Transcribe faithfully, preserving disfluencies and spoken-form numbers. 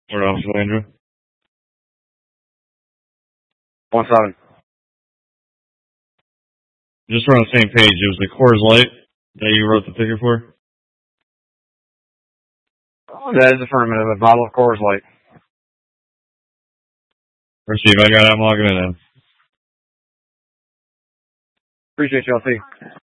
Or Officer Andrew? One seven. Just we're on the same page. It was the Coors Light that you wrote the ticket for? Oh, that is affirmative. A bottle of Coors Light. Receive. I got it. I'm logging it in. Appreciate you, L T.